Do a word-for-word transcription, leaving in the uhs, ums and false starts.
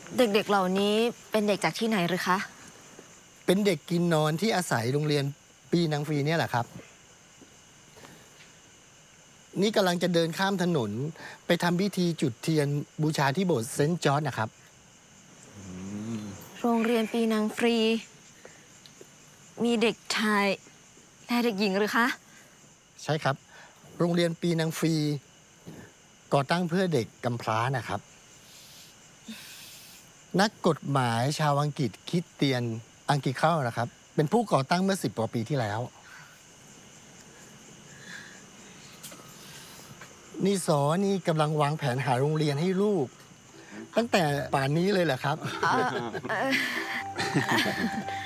เด็กๆเหล่านี้เป็นเด็กจากที่ไหนหรือคะเป็นเด็กกินนอนที่อาศัยโรงเรียนปีนางฟรีเนี่ยแหละครับนี่กำลังจะเดินข้ามถนนไปทำพิธีจุดเทียนบูชาที่โบสถ์เซนต์จอร์จนะครับโรงเรียนปีนางฟรี มีเด็กชายและเด็กหญิงหรือคะใช่ครับโรงเรียนปีนางฟรีก่อตั้งเพื่อเด็กกำพร้านะครับนักกฎหมายชาวอังกฤษคริสเตียนอังกฤษเข้านะครับเป็นผู้ก่อตั้งเมื่อสิบกว่าปีที่แล้วนี่สอนี่กำลังวางแผนหาโรงเรียนให้ลูกตั้งแต่ป่านนี้เลยเหรอครับ